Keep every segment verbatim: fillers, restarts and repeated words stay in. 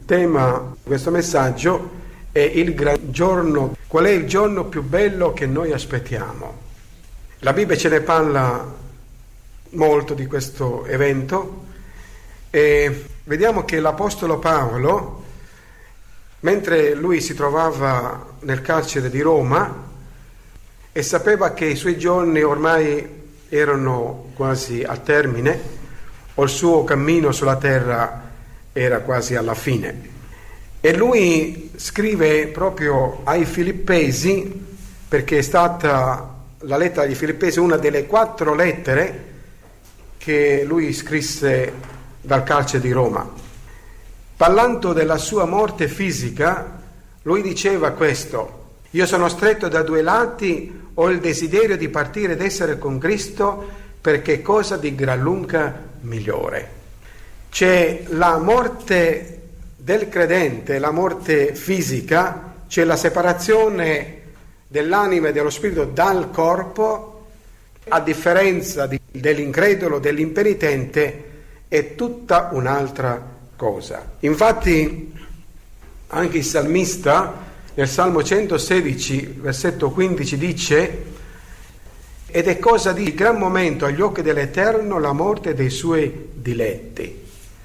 tema di questo messaggio è il gran giorno. Qual è il giorno più bello che noi aspettiamo? La Bibbia ce ne parla molto di questo evento e vediamo che l'Apostolo Paolo, mentre lui si trovava nel carcere di Roma e sapeva che i suoi giorni ormai erano quasi al termine o il suo cammino sulla terra era quasi alla fine, e lui scrive proprio ai Filippesi, perché è stata la lettera agli Filippesi una delle quattro lettere che lui scrisse dal carcere di Roma. Parlando della sua morte fisica, lui diceva questo: io sono stretto da due lati, ho il desiderio di partire ed essere con Cristo, perché è cosa di gran lunga migliore. C'è la morte del credente, la morte fisica, c'è la separazione dell'anima e dello spirito dal corpo, a differenza di, dell'incredulo, dell'impenitente, è tutta un'altra cosa. Infatti anche il salmista nel Salmo centosedici, versetto quindici, dice: ed è cosa di gran momento agli occhi dell'Eterno la morte dei suoi diletti.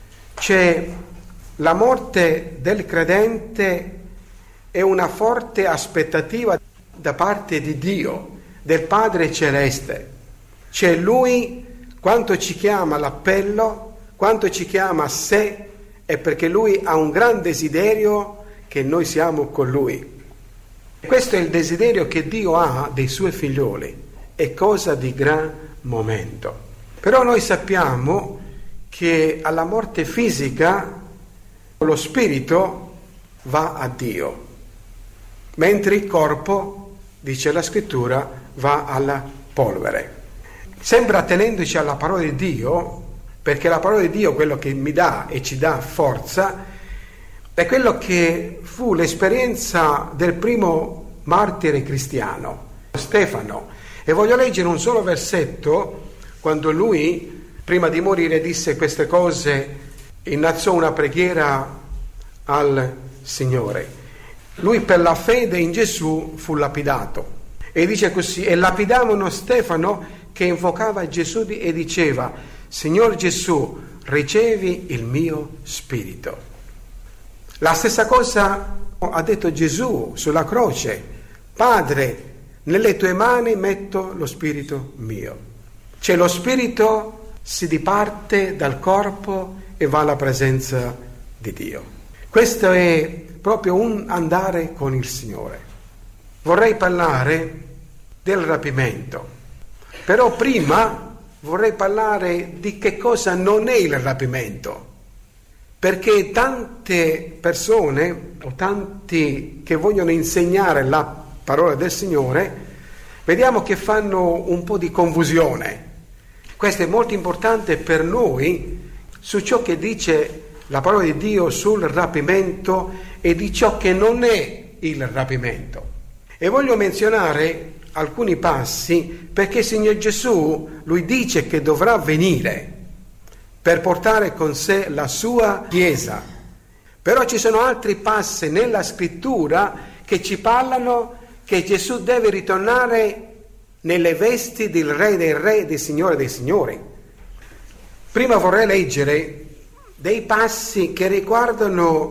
C'è la morte del credente, è una forte aspettativa da parte di Dio, del Padre Celeste. C'è Lui, quanto ci chiama all'appello, quanto ci chiama a sé, è perché Lui ha un gran desiderio che noi siamo con Lui. Questo è il desiderio che Dio ha dei Suoi figlioli, è cosa di gran momento. Però noi sappiamo che alla morte fisica lo spirito va a Dio, mentre il corpo, dice la scrittura, va alla polvere. Sempre attenendoci alla parola di Dio, perché la parola di Dio, quello che mi dà e ci dà forza, è quello che fu l'esperienza del primo martire cristiano, Stefano. E voglio leggere un solo versetto, quando lui, prima di morire, disse queste cose, innalzò una preghiera al Signore. Lui per la fede in Gesù fu lapidato. E dice così: e lapidavano Stefano che invocava Gesù e diceva: Signor Gesù, ricevi il mio spirito. La stessa cosa ha detto Gesù sulla croce: Padre, nelle tue mani metto lo spirito mio. Cioè lo spirito si diparte dal corpo e va alla presenza di Dio. Questo è proprio un andare con il Signore. Vorrei parlare del rapimento, però prima vorrei parlare di che cosa non è il rapimento, perché tante persone o tanti che vogliono insegnare la parola del Signore, vediamo che fanno un po' di confusione. Questo è molto importante per noi su ciò che dice la parola di Dio sul rapimento e di ciò che non è il rapimento. E voglio menzionare alcuni passi, perché il Signore Gesù, Lui dice che dovrà venire per portare con sé la sua Chiesa. Però ci sono altri passi nella Scrittura che ci parlano che Gesù deve ritornare nelle vesti del Re dei Re e del Signore dei Signori. Prima vorrei leggere dei passi che riguardano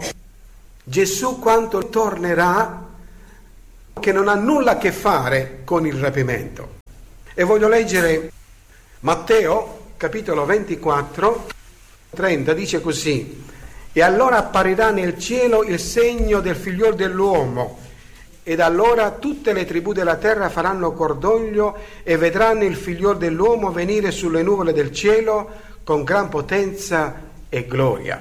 Gesù quando tornerà, che non ha nulla a che fare con il rapimento. E voglio leggere Matteo, capitolo ventiquattro, trenta, dice così: e allora apparirà nel cielo il segno del figliol dell'uomo, ed allora tutte le tribù della terra faranno cordoglio e vedranno il figliol dell'uomo venire sulle nuvole del cielo con gran potenza e gloria.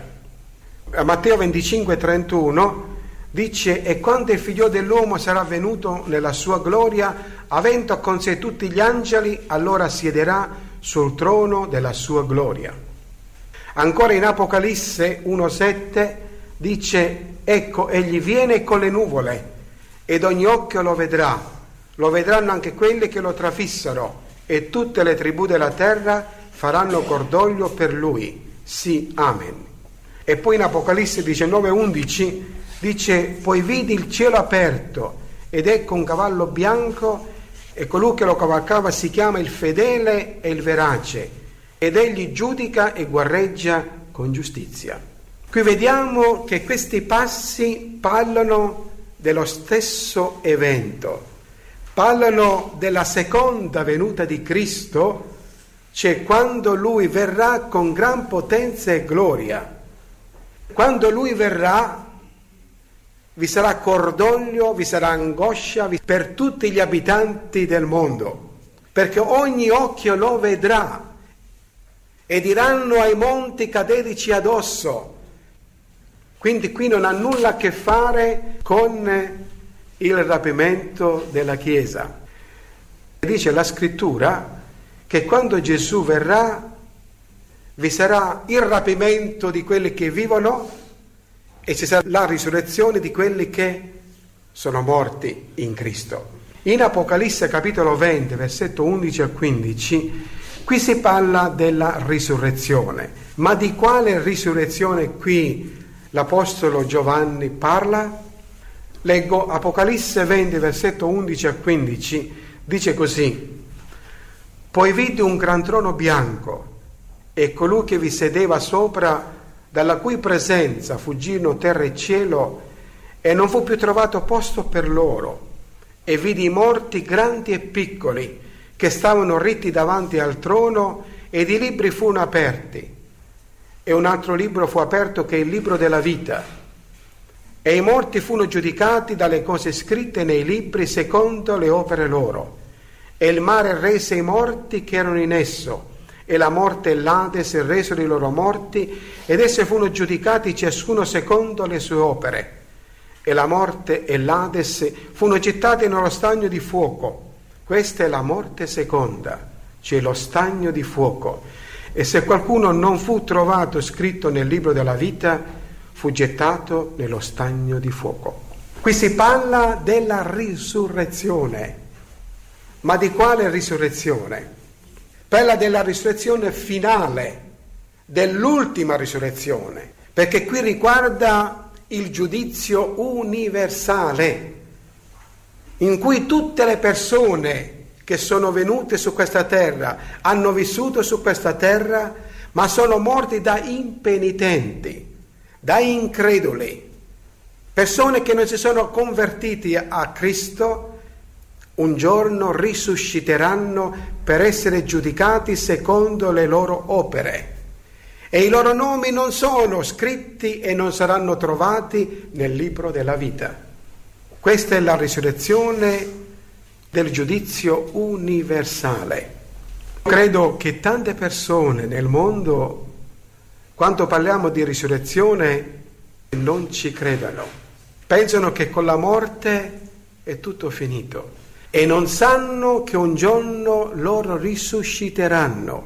A Matteo venticinque, trentuno dice: e quando il figlio dell'uomo sarà venuto nella sua gloria, avendo con sé tutti gli angeli, allora siederà sul trono della sua gloria. Ancora in Apocalisse uno sette dice: ecco, egli viene con le nuvole ed ogni occhio lo vedrà, lo vedranno anche quelli che lo trafissero, e tutte le tribù della terra faranno cordoglio per lui. Sì, amen. E poi in Apocalisse diciannove undici dice: poi vidi il cielo aperto ed ecco un cavallo bianco, e colui che lo cavalcava si chiama il fedele e il verace, ed egli giudica e guarreggia con giustizia. Qui vediamo che questi passi parlano dello stesso evento, parlano della seconda venuta di Cristo, cioè quando Lui verrà con gran potenza e gloria. Quando Lui verrà vi sarà cordoglio, vi sarà angoscia per tutti gli abitanti del mondo, perché ogni occhio lo vedrà e diranno ai monti: cadeteci addosso. Quindi qui non ha nulla a che fare con il rapimento della Chiesa. Dice la Scrittura che quando Gesù verrà vi sarà il rapimento di quelli che vivono e ci sarà la risurrezione di quelli che sono morti in Cristo. In Apocalisse capitolo venti, versetto undici a quindici, qui si parla della risurrezione. Ma di quale risurrezione qui l'Apostolo Giovanni parla? Leggo Apocalisse venti, versetto undici a quindici, dice così: poi vidi un gran trono bianco e colui che vi sedeva sopra, dalla cui presenza fuggirono terra e cielo, e non fu più trovato posto per loro. E vidi i morti grandi e piccoli, che stavano ritti davanti al trono, ed i libri furono aperti. E un altro libro fu aperto, che è il libro della vita. E i morti furono giudicati dalle cose scritte nei libri secondo le opere loro. E il mare rese i morti che erano in esso, e la morte e l'Ades resero i loro morti, ed essi furono giudicati ciascuno secondo le sue opere. E la morte e l'Ades furono gettati nello stagno di fuoco. Questa è la morte seconda, cioè lo stagno di fuoco. E se qualcuno non fu trovato scritto nel libro della vita, fu gettato nello stagno di fuoco. Qui si parla della risurrezione. Ma di quale risurrezione? Parla della risurrezione finale, dell'ultima risurrezione, perché qui riguarda il giudizio universale, in cui tutte le persone che sono venute su questa terra, hanno vissuto su questa terra, ma sono morti da impenitenti, da increduli, persone che non si sono convertiti a Cristo, un giorno risusciteranno per essere giudicati secondo le loro opere, e i loro nomi non sono scritti e non saranno trovati nel libro della vita. Questa è la risurrezione del giudizio universale. Credo che tante persone nel mondo, quando parliamo di risurrezione, non ci credano. Pensano che con la morte è tutto finito. E non sanno che un giorno loro risusciteranno,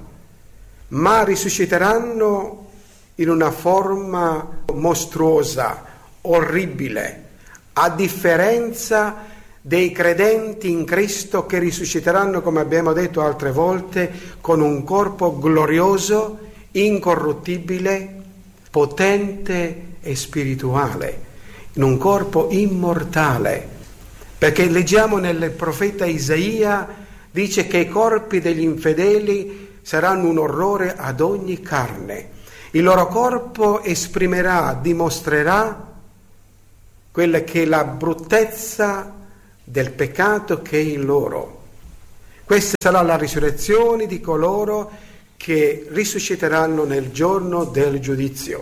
ma risusciteranno in una forma mostruosa, orribile, a differenza dei credenti in Cristo che risusciteranno, come abbiamo detto altre volte, con un corpo glorioso, incorruttibile, potente e spirituale, in un corpo immortale. Perché leggiamo nel profeta Isaia, dice che i corpi degli infedeli saranno un orrore ad ogni carne. Il loro corpo esprimerà, dimostrerà quella che è la bruttezza del peccato che è in loro. Questa sarà la risurrezione di coloro che risusciteranno nel giorno del giudizio.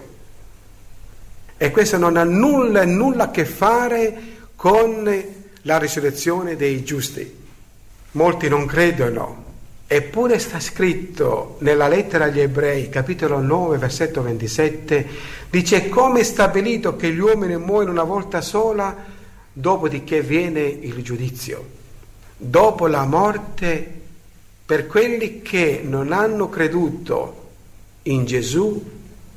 E questo non ha nulla, nulla a che fare con la risurrezione dei giusti. Molti non credono, eppure sta scritto nella lettera agli Ebrei, capitolo nove, versetto ventisette, dice: come è stabilito che gli uomini muoiono una volta sola, dopodiché viene il giudizio. Dopo la morte, per quelli che non hanno creduto in Gesù,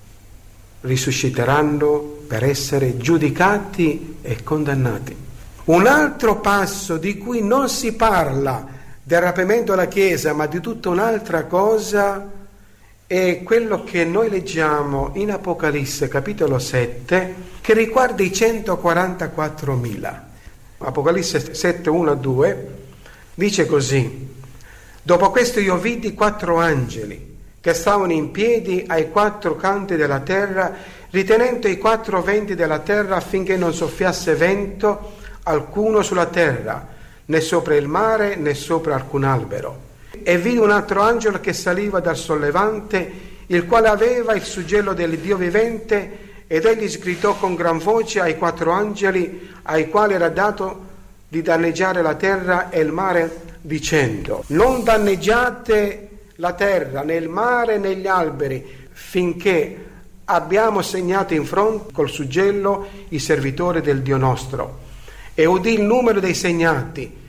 risusciteranno per essere giudicati e condannati. Un altro passo di cui non si parla del rapimento della Chiesa, ma di tutta un'altra cosa, è quello che noi leggiamo in Apocalisse capitolo sette, che riguarda i centoquarantaquattromila. Apocalisse sette, uno a due dice così: dopo questo io vidi quattro angeli che stavano in piedi ai quattro canti della terra, ritenendo i quattro venti della terra affinché non soffiasse vento alcuno sulla terra, né sopra il mare, né sopra alcun albero. E vidi un altro angelo che saliva dal sollevante, il quale aveva il suggello del Dio vivente, ed egli sgridò con gran voce ai quattro angeli ai quali era dato di danneggiare la terra e il mare, dicendo: non danneggiate la terra, né il mare, né gli alberi, finché abbiamo segnato in fronte col suggello i servitori del Dio nostro. E udì il numero dei segnati,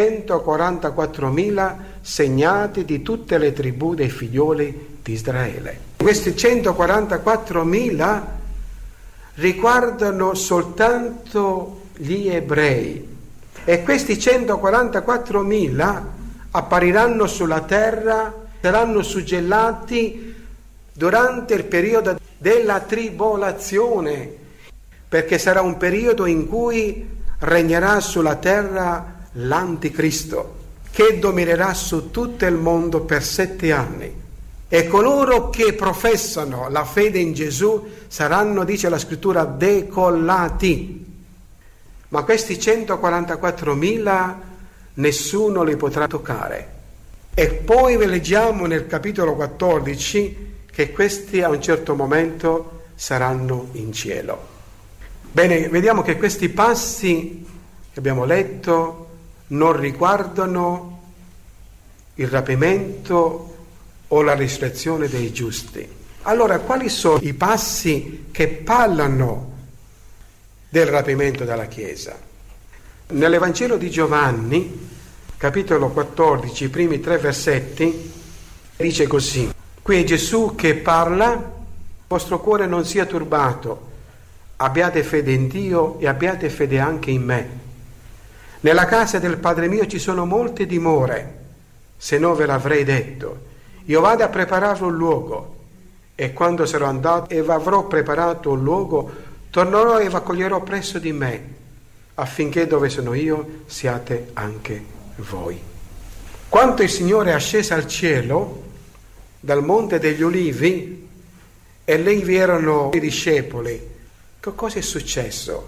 centoquarantaquattromila segnati di tutte le tribù dei figlioli di Israele. Questi centoquarantaquattromila riguardano soltanto gli ebrei, e questi centoquarantaquattromila appariranno sulla terra, saranno suggellati durante il periodo della tribolazione, perché sarà un periodo in cui regnerà sulla terra l'anticristo, che dominerà su tutto il mondo per sette anni. E coloro che professano la fede in Gesù saranno, dice la scrittura, decollati. Ma questi centoquarantaquattromila nessuno li potrà toccare. E poi vi leggiamo nel capitolo quattordici che questi a un certo momento saranno in cielo. Bene, vediamo che questi passi che abbiamo letto non riguardano il rapimento o la risurrezione dei giusti. Allora, quali sono i passi che parlano del rapimento della Chiesa? Nell'Evangelo di Giovanni, capitolo quattordici, i primi tre versetti, dice così: qui è Gesù che parla: vostro cuore non sia turbato, abbiate fede in Dio e abbiate fede anche in me. Nella casa del Padre mio ci sono molte dimore, se no ve l'avrei detto. Io vado a preparare un luogo, e quando sarò andato e avrò preparato un luogo, tornerò e vi accoglierò presso di me, affinché dove sono io siate anche voi. Quando il Signore è asceso al cielo dal Monte degli Ulivi e lì vi erano i discepoli, che cosa è successo?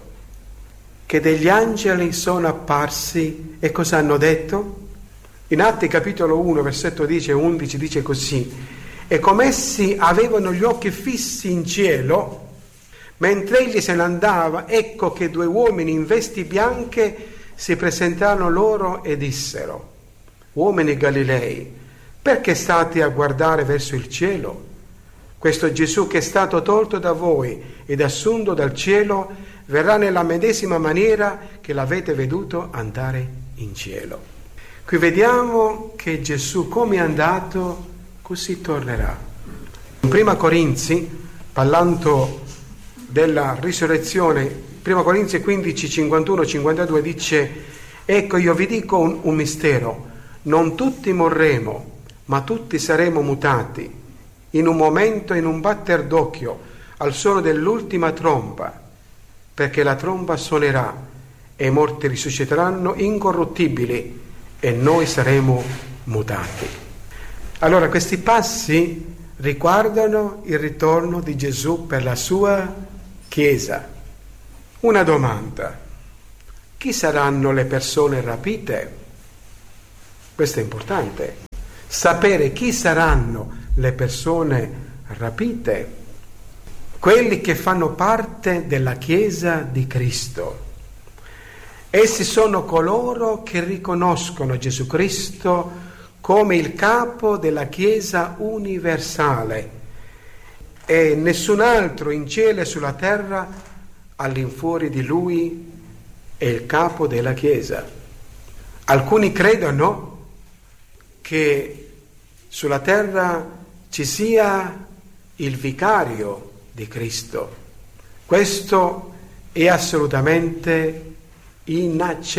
Che degli angeli sono apparsi e cosa hanno detto? In Atti capitolo uno, versetto dieci e undici dice così: e come essi avevano gli occhi fissi in cielo, mentre egli se ne andava, ecco che due uomini in vesti bianche si presentarono loro e dissero: uomini Galilei, perché state a guardare verso il cielo? Questo Gesù che è stato tolto da voi ed assunto dal cielo verrà nella medesima maniera che l'avete veduto andare in cielo. Qui vediamo che Gesù, come è andato, così tornerà. In Prima Corinzi, parlando della risurrezione, Prima Corinzi quindici, cinquantuno cinquantadue dice: ecco, io vi dico un, un mistero, non tutti morremo, ma tutti saremo mutati, in un momento, in un batter d'occhio, al suono dell'ultima tromba, perché la tromba suonerà e i morti risusciteranno incorruttibili e noi saremo mutati. Allora, questi passi riguardano il ritorno di Gesù per la sua Chiesa. Una domanda: chi saranno le persone rapite? Questo è importante, sapere chi saranno le persone rapite. Quelli che fanno parte della Chiesa di Cristo. Essi sono coloro che riconoscono Gesù Cristo come il capo della Chiesa universale, e nessun altro in cielo e sulla terra all'infuori di Lui è il capo della Chiesa. Alcuni credono che sulla terra ci sia il vicario di Cristo. Questo è assolutamente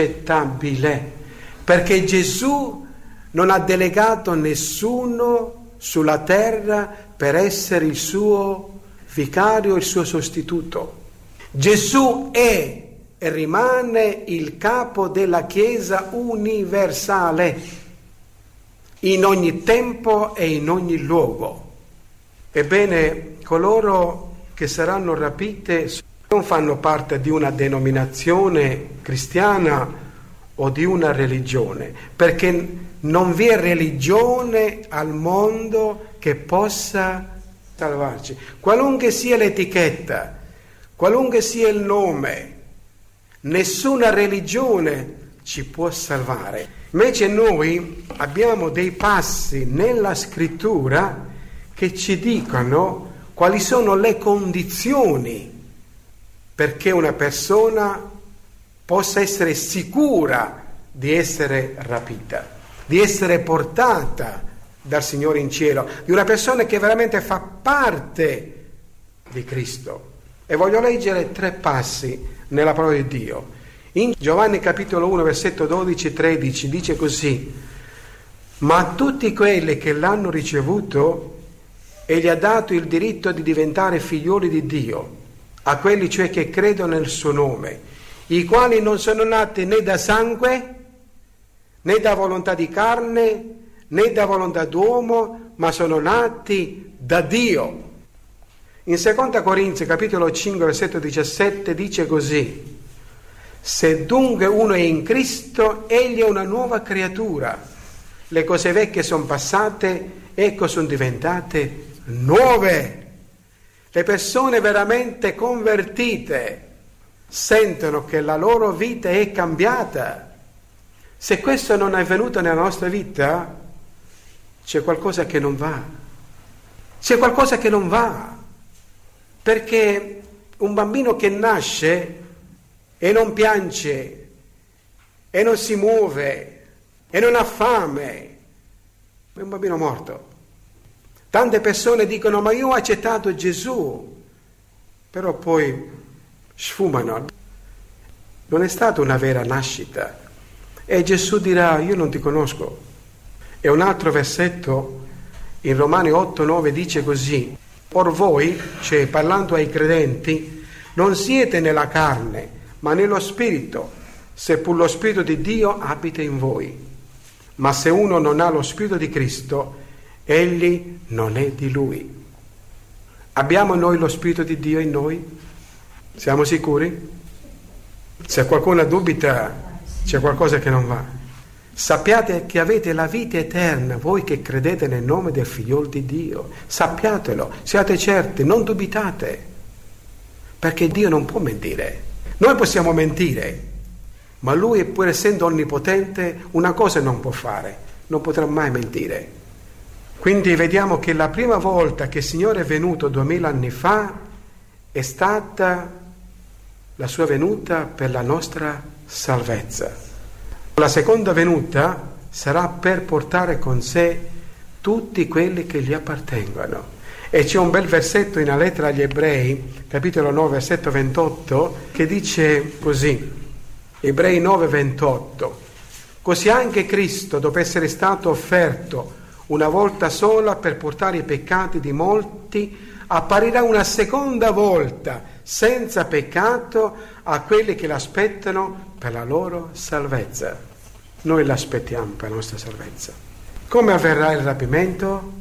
inaccettabile, perché Gesù non ha delegato nessuno sulla terra per essere il suo vicario, il suo sostituto. Gesù è e rimane il capo della Chiesa universale, in ogni tempo e in ogni luogo. Ebbene, coloro che saranno rapite non fanno parte di una denominazione cristiana o di una religione, perché non vi è religione al mondo che possa salvarci. Qualunque sia l'etichetta, qualunque sia il nome, nessuna religione ci può salvare. Invece noi abbiamo dei passi nella scrittura che ci dicono quali sono le condizioni perché una persona possa essere sicura di essere rapita, di essere portata dal Signore in cielo, di una persona che veramente fa parte di Cristo. E voglio leggere tre passi nella parola di Dio. In Giovanni capitolo uno versetto dodici tredici dice così: ma a tutti quelli che l'hanno ricevuto egli ha dato il diritto di diventare figlioli di Dio, a quelli cioè che credono nel suo nome, i quali non sono nati né da sangue né da volontà di carne né da volontà d'uomo, ma sono nati da Dio. In seconda Corinzi capitolo cinque versetto diciassette dice così: se dunque uno è in Cristo, egli è una nuova creatura, le cose vecchie sono passate, ecco sono diventate nuove. Le persone veramente convertite sentono che la loro vita è cambiata. Se questo non è avvenuto nella nostra vita, c'è qualcosa che non va. C'è qualcosa che non va. Perché un bambino che nasce e non piange e non si muove e non ha fame è un bambino morto. Tante persone dicono: ma io ho accettato Gesù, però poi sfumano. Non è stata una vera nascita. E Gesù dirà: io non ti conosco. E un altro versetto in Romani otto nove dice così: or voi, cioè parlando ai credenti, non siete nella carne, ma nello Spirito, seppur lo Spirito di Dio abita in voi. Ma se uno non ha lo Spirito di Cristo, egli non è di Lui. Abbiamo noi lo Spirito di Dio in noi? Siamo sicuri? Se qualcuno dubita, c'è qualcosa che non va. Sappiate che avete la vita eterna, voi che credete nel nome del Figliolo di Dio. Sappiatelo, siate certi, non dubitate, perché Dio non può mentire. Noi possiamo mentire, ma Lui, pur essendo onnipotente, una cosa non può fare: non potrà mai mentire. Quindi vediamo che la prima volta che il Signore è venuto duemila anni fa è stata la sua venuta per la nostra salvezza. La seconda venuta sarà per portare con sé tutti quelli che gli appartengono. E c'è un bel versetto nella lettera agli Ebrei, capitolo nove, versetto ventotto, che dice così, Ebrei nove ventotto: così anche Cristo, dopo essere stato offerto una volta sola per portare i peccati di molti, apparirà una seconda volta senza peccato a quelli che l'aspettano per la loro salvezza. Noi l'aspettiamo per la nostra salvezza. Come avverrà il rapimento?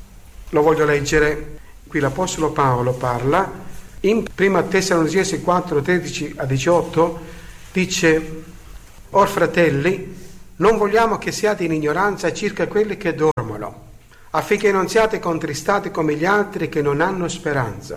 Lo voglio leggere. Qui l'Apostolo Paolo parla in prima Tessalonicesi quattro tredici a diciotto, dice: or fratelli, non vogliamo che siate in ignoranza circa quelli che dormono, affinché non siate contristati come gli altri che non hanno speranza.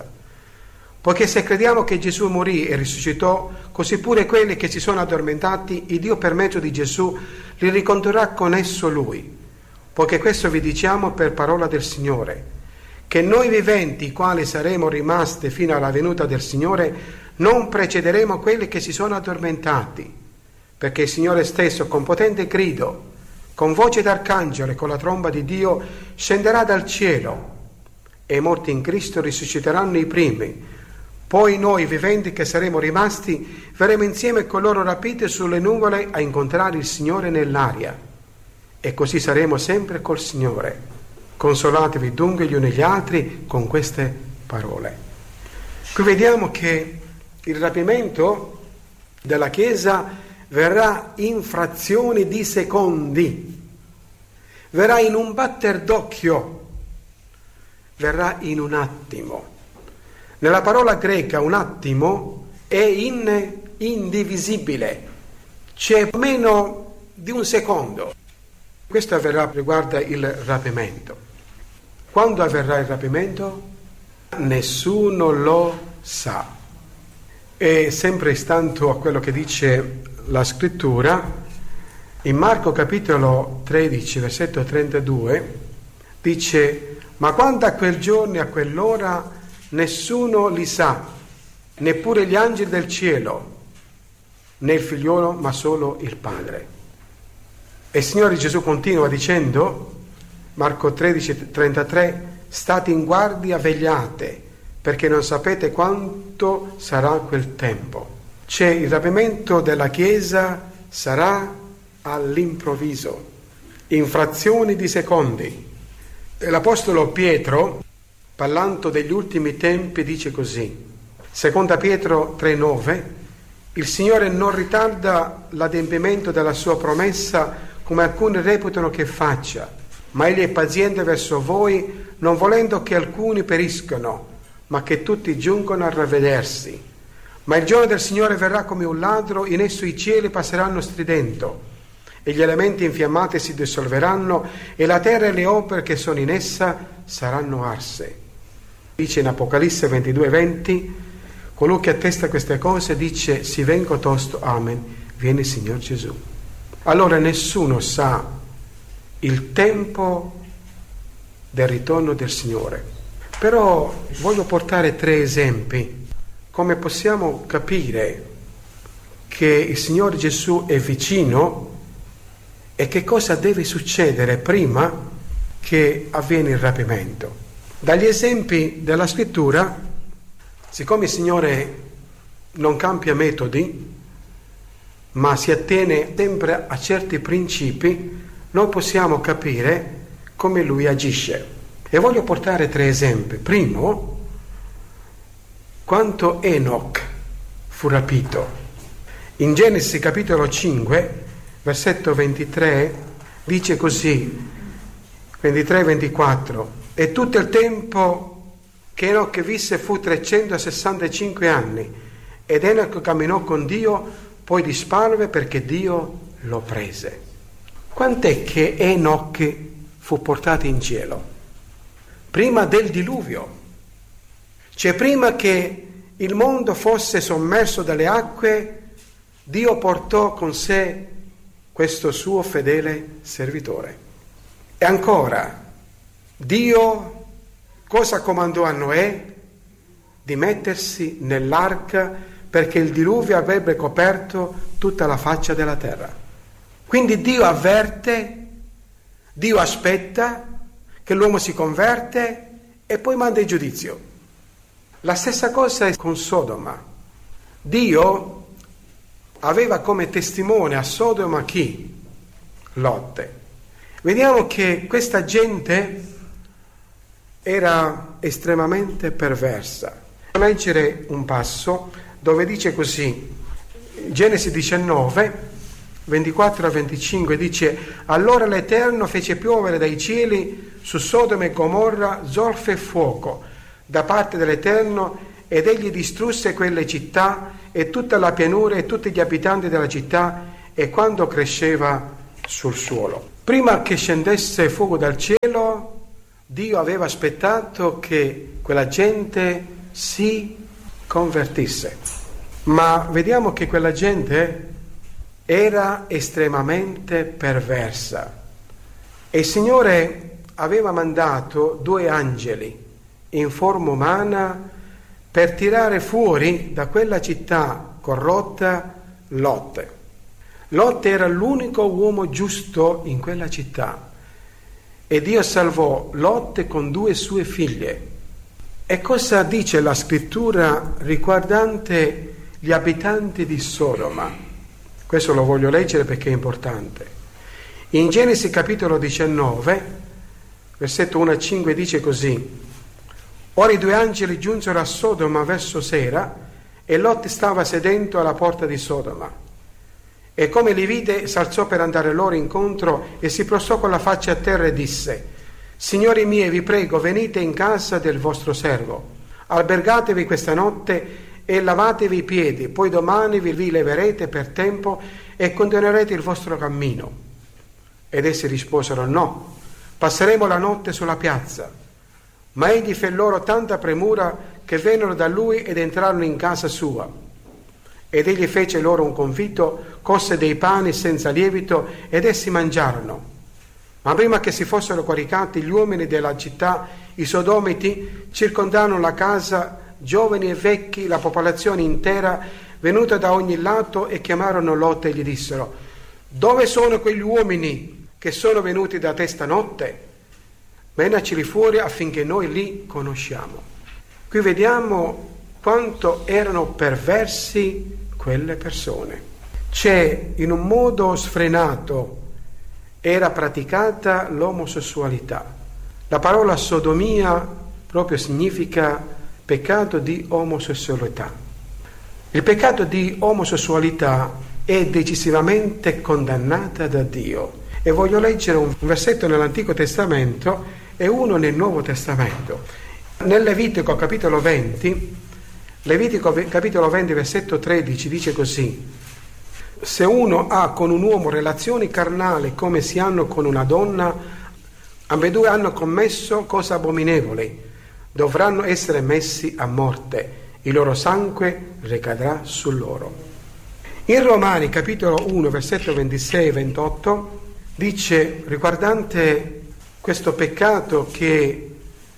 Poiché se crediamo che Gesù morì e risuscitò, così pure quelli che si sono addormentati, il Dio per mezzo di Gesù li ricondurrà con esso Lui. Poiché questo vi diciamo per parola del Signore, che noi viventi, i quali saremo rimasti fino alla venuta del Signore, non precederemo quelli che si sono addormentati, perché il Signore stesso, con potente grido, con voce d'arcangelo e con la tromba di Dio, scenderà dal cielo, e i morti in Cristo risusciteranno i primi. Poi noi, viventi che saremo rimasti, verremo insieme con loro rapiti sulle nuvole a incontrare il Signore nell'aria, e così saremo sempre col Signore. Consolatevi dunque gli uni gli altri con queste parole. Qui vediamo che il rapimento della Chiesa verrà in frazioni di secondi, verrà in un batter d'occhio, verrà in un attimo. Nella parola greca un attimo è in, indivisibile, c'è meno di un secondo. Questo avverrà riguardo il rapimento. Quando avverrà il rapimento? Nessuno lo sa. E sempre stando a quello che dice la scrittura, in Marco capitolo tredici, versetto trentadue, dice: ma quando a quel giorno e a quell'ora nessuno li sa, neppure gli angeli del cielo, né il figliolo, ma solo il Padre. E il Signore Gesù continua dicendo, Marco tredici trentatré, state in guardia, vegliate, perché non sapete quanto sarà quel tempo. Cioè il rapimento della Chiesa sarà all'improvviso, in frazioni di secondi. E l'Apostolo Pietro, parlando degli ultimi tempi, dice così, seconda Pietro tre nove, il Signore non ritarda l'adempimento della sua promessa come alcuni reputano che faccia, ma Egli è paziente verso voi, non volendo che alcuni periscano, ma che tutti giungano a ravvedersi. Ma il giorno del Signore verrà come un ladro, in esso i cieli passeranno stridendo, e gli elementi infiammati si dissolveranno, e la terra e le opere che sono in essa saranno arse. Dice in Apocalisse ventidue venti, colui che attesta queste cose dice: si vengo tosto, amen, viene il Signor Gesù. Allora nessuno sa il tempo del ritorno del Signore. Però voglio portare tre esempi come possiamo capire che il Signore Gesù è vicino e che cosa deve succedere prima che avviene il rapimento. Dagli esempi della Scrittura, siccome il Signore non cambia metodi, ma si attiene sempre a certi principi, noi possiamo capire come Lui agisce. E voglio portare tre esempi. Primo, quando Enoch fu rapito. In Genesi capitolo cinque, versetto ventitré, dice così, ventitré ventiquattro, e tutto il tempo che Enoch visse fu trecentosessantacinque anni, ed Enoch camminò con Dio, poi disparve perché Dio lo prese. Quant'è che Enoch fu portato in cielo? Prima del diluvio, cioè prima che il mondo fosse sommerso dalle acque, Dio portò con sé questo suo fedele servitore. E ancora, Dio cosa comandò a Noè? Di mettersi nell'arca perché il diluvio avrebbe coperto tutta la faccia della terra. Quindi Dio avverte, Dio aspetta che l'uomo si converte e poi manda il giudizio. La stessa cosa è con Sodoma. Dio aveva come testimone a Sodoma chi? Lot. Vediamo che questa gente era estremamente perversa. Leggere un passo dove dice così, Genesi diciannove, ventiquattro a venticinque, dice: allora l'Eterno fece piovere dai cieli su Sodoma e Gomorra zolfo e fuoco da parte dell'Eterno, ed egli distrusse quelle città e tutta la pianura e tutti gli abitanti della città e quanto cresceva sul suolo. Prima che scendesse fuoco dal cielo, Dio aveva aspettato che quella gente si convertisse. Ma vediamo che quella gente era estremamente perversa e il Signore aveva mandato due angeli in forma umana per tirare fuori da quella città corrotta Lot. Lot era l'unico uomo giusto in quella città e Dio salvò Lot con due sue figlie. E cosa dice la scrittura riguardante gli abitanti di Sodoma? Questo lo voglio leggere perché è importante. In Genesi capitolo diciannove, versetto uno a cinque dice così: ora i due angeli giunsero a Sodoma verso sera, e Lot stava sedendo alla porta di Sodoma. E come li vide, s'alzò per andare loro incontro e si prostrò con la faccia a terra e disse: signori miei, vi prego, venite in casa del vostro servo, albergatevi questa notte e lavatevi i piedi, poi domani vi rileverete per tempo e continuerete il vostro cammino. Ed essi risposero: no, passeremo la notte sulla piazza. Ma egli fe loro tanta premura che vennero da lui ed entrarono in casa sua. Ed egli fece loro un convito, cosse dei pani senza lievito, ed essi mangiarono. Ma prima che si fossero coricati gli uomini della città, i sodomiti, circondarono la casa, giovani e vecchi, la popolazione intera, venuta da ogni lato, e chiamarono Lot e gli dissero: dove sono quegli uomini che sono venuti da te stanotte? Menacili fuori affinché noi li conosciamo. Qui vediamo quanto erano perversi quelle persone. C'è, in un modo sfrenato, era praticata l'omosessualità. La parola sodomia proprio significa peccato di omosessualità. Il peccato di omosessualità è decisivamente condannata da Dio. E voglio leggere un versetto nell'Antico Testamento e uno nel Nuovo Testamento. Nel Levitico capitolo venti, Levitico capitolo venti versetto tredici dice così: se uno ha con un uomo relazioni carnali come si hanno con una donna, ambedue hanno commesso cose abominevoli, dovranno essere messi a morte, il loro sangue ricadrà su loro. In Romani capitolo uno versetto ventisei e ventotto dice, riguardante questo peccato che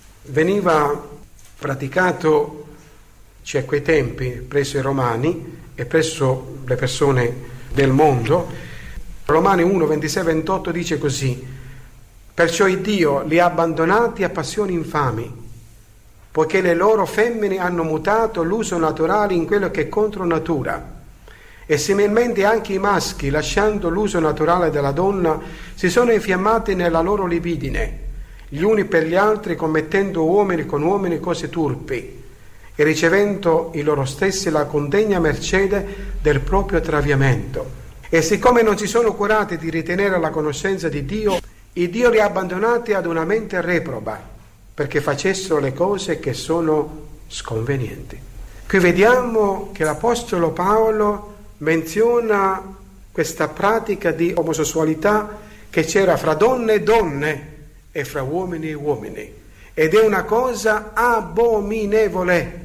veniva praticato cioè a quei tempi presso i Romani e presso le persone del mondo, Romani uno ventisei ventotto dice così: perciò il Dio li ha abbandonati a passioni infami, poiché le loro femmine hanno mutato l'uso naturale in quello che è contro natura. E similmente anche i maschi, lasciando l'uso naturale della donna, si sono infiammati nella loro libidine, gli uni per gli altri, commettendo uomini con uomini cose turpi, e ricevendo i loro stessi la condegna mercede del proprio traviamento. E siccome non si sono curati di ritenere la conoscenza di Dio, il Dio li ha abbandonati ad una mente reproba, perché facessero le cose che sono sconvenienti. Qui vediamo che l'Apostolo Paolo menziona questa pratica di omosessualità che c'era fra donne e donne e fra uomini e uomini, ed è una cosa abominevole,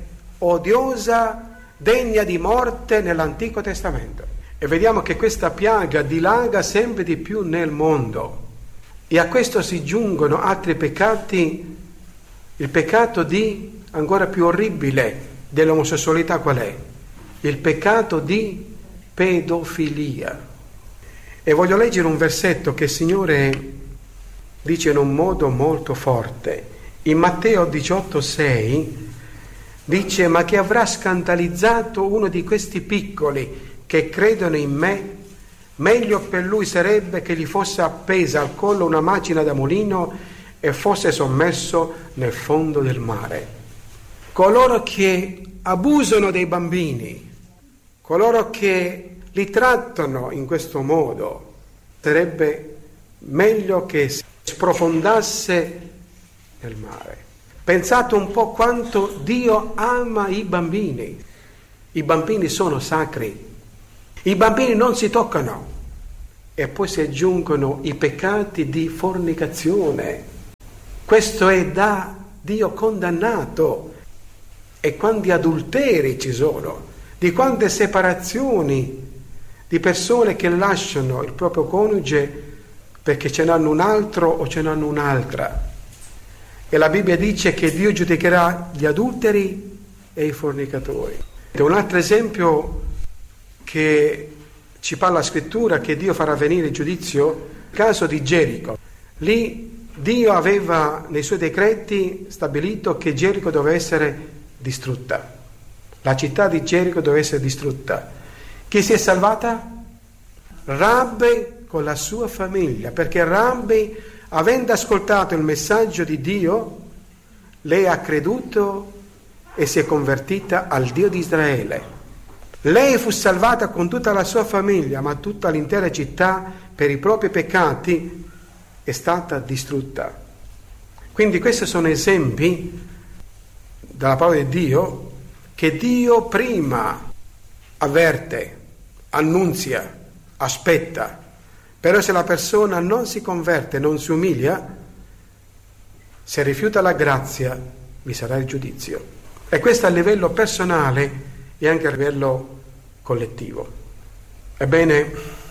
odiosa, degna di morte nell'Antico Testamento. E vediamo che questa piaga dilaga sempre di più nel mondo, e a questo si giungono altri peccati. Il peccato di ancora più orribile dell'omosessualità qual è? Il peccato di pedofilia. E voglio leggere un versetto che il Signore dice in un modo molto forte. In Matteo diciotto sei dice: ma che avrà scandalizzato uno di questi piccoli che credono in me, meglio per lui sarebbe che gli fosse appesa al collo una macina da mulino e fosse sommerso nel fondo del mare. Coloro che abusano dei bambini, coloro che li trattano in questo modo, sarebbe meglio che si sprofondasse nel mare. Pensate un po' quanto Dio ama i bambini. I bambini sono sacri. I bambini non si toccano. E poi si aggiungono i peccati di fornicazione. Questo è da Dio condannato. E quanti adulteri ci sono, di quante separazioni di persone che lasciano il proprio coniuge perché ce n'hanno un altro o ce n'hanno un'altra. E la Bibbia dice che Dio giudicherà gli adulteri e i fornicatori. Un altro esempio che ci parla la scrittura, che Dio farà venire il giudizio, il caso di Gerico. Lì Dio aveva nei suoi decreti stabilito che Gerico doveva essere distrutta. La città di Gerico doveva essere distrutta. Chi si è salvata? Rabbe con la sua famiglia, perché Rabbe avendo ascoltato il messaggio di Dio, lei ha creduto e si è convertita al Dio di Israele. Lei fu salvata con tutta la sua famiglia, ma tutta l'intera città per i propri peccati è stata distrutta. Quindi questi sono esempi dalla parola di Dio che Dio prima avverte, annunzia, aspetta. Però se la persona non si converte, non si umilia, se rifiuta la grazia, vi sarà il giudizio. E questo a livello personale e anche a livello collettivo. Ebbene,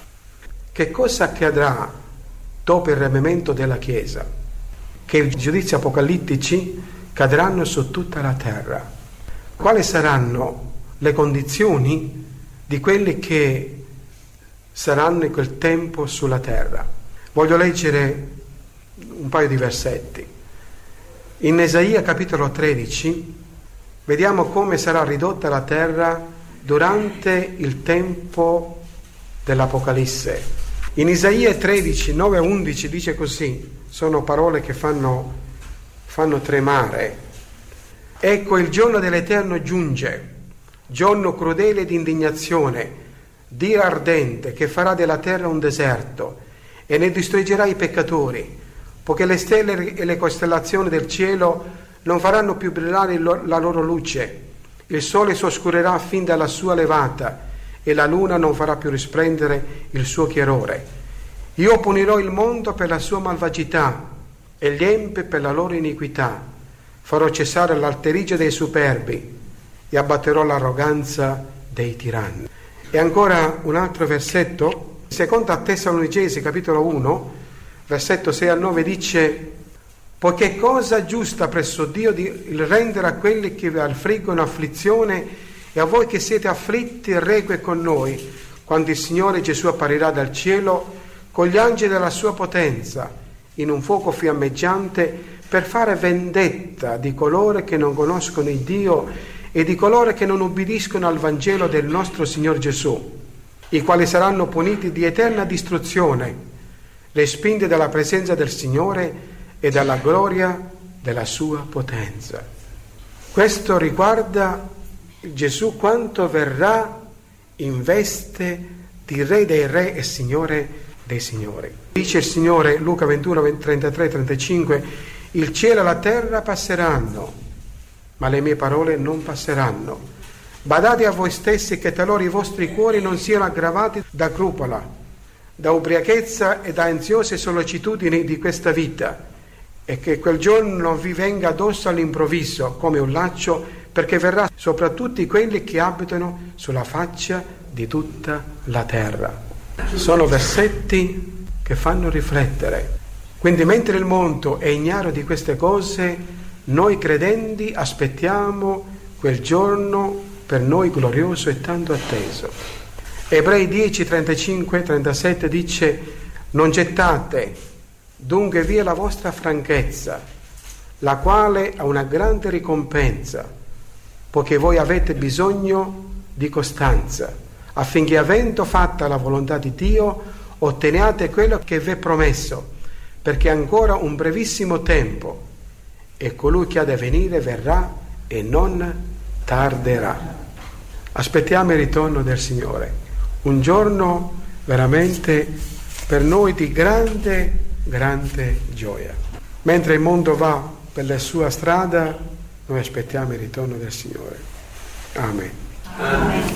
che cosa accadrà dopo il rapimento della Chiesa? Che i giudizi apocalittici cadranno su tutta la terra. Quali saranno le condizioni di quelli che saranno in quel tempo sulla terra? Voglio leggere un paio di versetti. In Isaia capitolo tredici vediamo come sarà ridotta la terra durante il tempo dell'Apocalisse. In Isaia tredici, nove a undici dice così, sono parole che fanno, fanno tremare. Ecco il giorno dell'Eterno giunge, giorno crudele di indignazione, d'ira ardente, che farà della terra un deserto e ne distruggerà i peccatori, poiché le stelle e le costellazioni del cielo non faranno più brillare la loro luce. Il sole si oscurerà fin dalla sua levata e la luna non farà più risplendere il suo chiarore. Io punirò il mondo per la sua malvagità e gli empi per la loro iniquità. Farò cessare l'alterigia dei superbi e abbatterò l'arroganza dei tiranni. E ancora un altro versetto, seconda Tessalonicesi capitolo uno, versetto sei a nove dice: poiché cosa giusta presso Dio di il rendere a quelli che vi affliggono afflizione e a voi che siete afflitti reque con noi, quando il Signore Gesù apparirà dal cielo con gli angeli della sua potenza, in un fuoco fiammeggiante, per fare vendetta di coloro che non conoscono il Dio e di coloro che non ubbidiscono al Vangelo del nostro Signor Gesù, i quali saranno puniti di eterna distruzione, respinti dalla presenza del Signore e dalla gloria della sua potenza. Questo riguarda Gesù quanto verrà in veste di Re dei Re e Signore dei Signori. Dice il Signore, Luca ventuno, trentatré trentacinque, il cielo e la terra passeranno, ma le mie parole non passeranno. Badate a voi stessi che talora i vostri cuori non siano aggravati da crupola, da ubriachezza e da ansiose sollecitudini di questa vita, e che quel giorno non vi venga addosso all'improvviso come un laccio, perché verrà sopra tutti quelli che abitano sulla faccia di tutta la terra. Sono versetti che fanno riflettere. Quindi mentre il mondo è ignaro di queste cose, noi credenti aspettiamo quel giorno per noi glorioso e tanto atteso. Ebrei dieci, trentacinque trentasette dice: non gettate dunque via la vostra franchezza, la quale ha una grande ricompensa, poiché voi avete bisogno di costanza, affinché avendo fatta la volontà di Dio otteniate quello che vi è promesso, perché ancora un brevissimo tempo e colui che ha da venire verrà e non tarderà. Aspettiamo il ritorno del Signore, un giorno veramente per noi di grande grande gioia. Mentre il mondo va per la sua strada, noi aspettiamo il ritorno del Signore. Amen. Amen.